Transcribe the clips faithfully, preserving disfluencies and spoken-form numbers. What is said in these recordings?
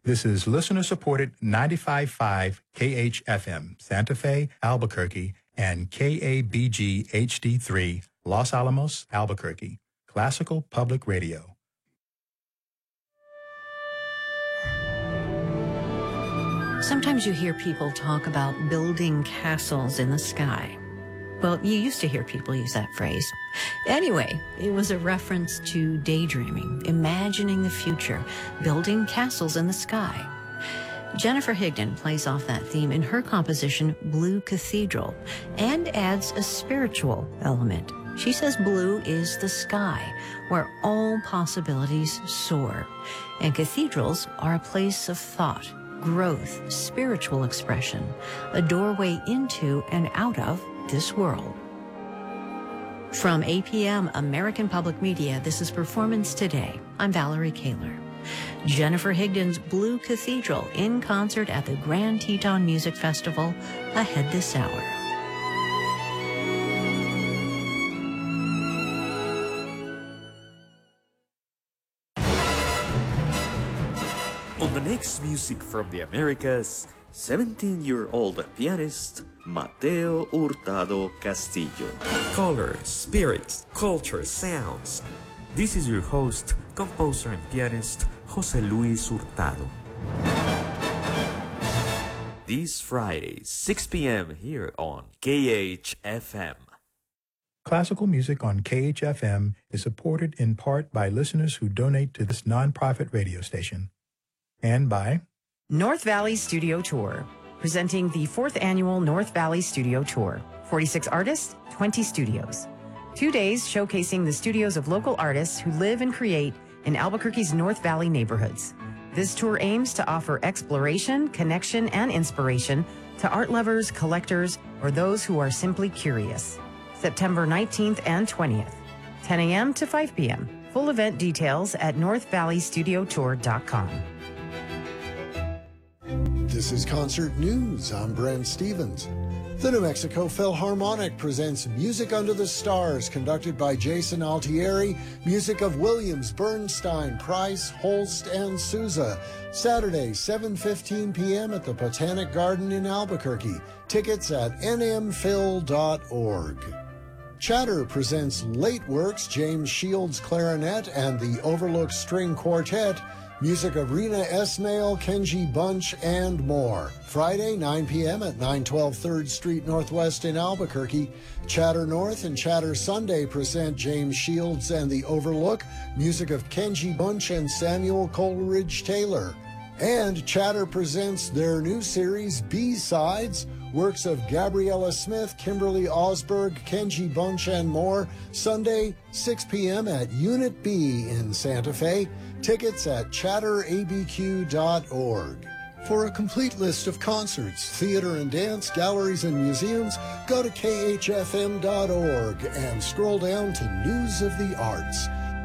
This is listener-supported ninety-five point five K H F M, Santa Fe, Albuquerque, and K A B G H D three, Los Alamos, Albuquerque, Classical Public Radio. Sometimes you hear people talk about building castles in the sky. Well, you used to hear people use that phrase. Anyway, it was a reference to daydreaming, imagining the future, building castles in the sky. Jennifer Higdon plays off that theme in her composition, Blue Cathedral, and adds a spiritual element. She says blue is the sky, where all possibilities soar, and cathedrals are a place of thought, growth, spiritual expression, a doorway into and out of this world. From A P M American Public Media, this is Performance Today. I'm Valerie Kaler. Jennifer Higdon's Blue Cathedral in concert at the Grand Teton Music Festival ahead this hour. On the next Music from the Americas, seventeen-year-old pianist Mateo Hurtado Castillo. Color, spirits, culture, sounds. This is your host, composer and pianist, Jose Luis Hurtado. This Friday, six p.m. here on K H F M. Classical music on K H F M is supported in part by listeners who donate to this nonprofit radio station, and by North Valley Studio Tour, presenting the fourth annual North Valley Studio Tour. forty-six artists, twenty studios. Two days showcasing the studios of local artists who live and create in Albuquerque's North Valley neighborhoods. This tour aims to offer exploration, connection, and inspiration to art lovers, collectors, or those who are simply curious. September nineteenth and twentieth, ten a.m. to five p.m. Full event details at north valley studio tour dot com. This is Concert News. I'm Brent Stevens. The New Mexico Philharmonic presents Music Under the Stars, conducted by Jason Altieri, music of Williams, Bernstein, Price, Holst, and Sousa. Saturday, seven fifteen p.m. at the Botanic Garden in Albuquerque. Tickets at n m phil dot org. Chatter presents Late Works, James Shields clarinet, and the Overlook String Quartet. Music of Rena Esmail, Kenji Bunch, and more. Friday, nine p.m. at nine twelve third Street Northwest in Albuquerque. Chatter North and Chatter Sunday present James Shields and the Overlook, music of Kenji Bunch and Samuel Coleridge Taylor. And Chatter presents their new series, B-Sides, works of Gabriella Smith, Kimberly Osberg, Kenji Bunch, and more. Sunday, six p.m. at Unit B in Santa Fe. Tickets at chatter a b q dot org. For a complete list of concerts, theater and dance, galleries, and museums, go to k h f m dot org and scroll down to News of the Arts.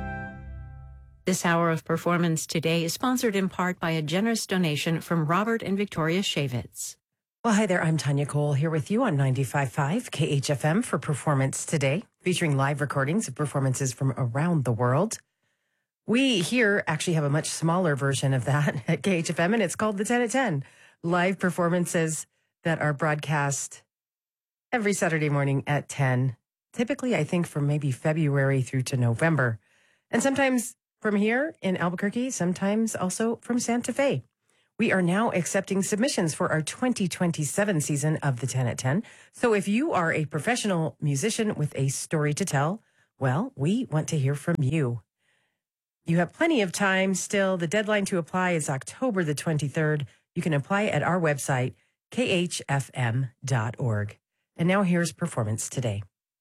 This hour of Performance Today is sponsored in part by a generous donation from Robert and Victoria Shavitz. Well, hi there. I'm Tanya Cole here with you on ninety-five point five K H F M for Performance Today, featuring live recordings of performances from around the world. We here actually have a much smaller version of that at K H F M, and it's called the ten at ten. Live performances that are broadcast every Saturday morning at ten. Typically, I think from maybe February through to November. And sometimes from here in Albuquerque, sometimes also from Santa Fe. We are now accepting submissions for our twenty twenty-seven season of the ten at ten. So if you are a professional musician with a story to tell, well, we want to hear from you. You have plenty of time still. The deadline to apply is October the twenty-third. You can apply at our website, k h f m dot org. And now here's Performance Today.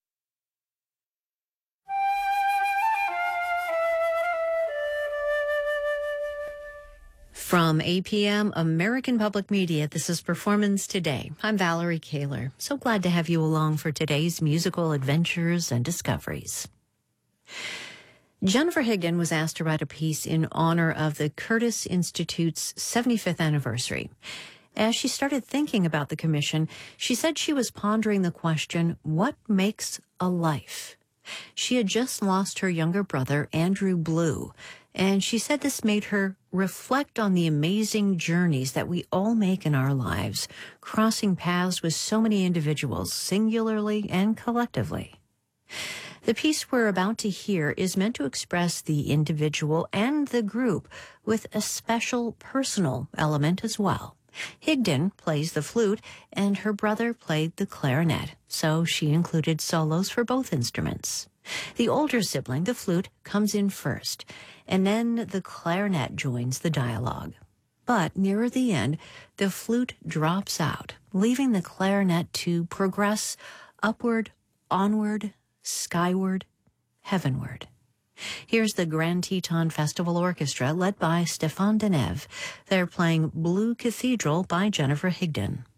From A P M American Public Media, this is Performance Today. I'm Valerie Kaler. So glad to have you along for today's musical adventures and discoveries. Jennifer Higdon was asked to write a piece in honor of the Curtis Institute's seventy-fifth anniversary. As she started thinking about the commission, she said she was pondering the question, what makes a life? She had just lost her younger brother, Andrew Blue, And she said this made her reflect on the amazing journeys that we all make in our lives, crossing paths with so many individuals, singularly and collectively. The piece we're about to hear is meant to express the individual and the group with a special personal element as well. Higdon plays the flute, and her brother played the clarinet, so she included solos for both instruments. The older sibling, the flute, comes in first, and then the clarinet joins the dialogue. But nearer the end, the flute drops out, leaving the clarinet to progress upward, onward, skyward, heavenward. Here's the Grand Teton Festival Orchestra led by Stéphane Denève. They're playing Blue Cathedral by Jennifer Higdon.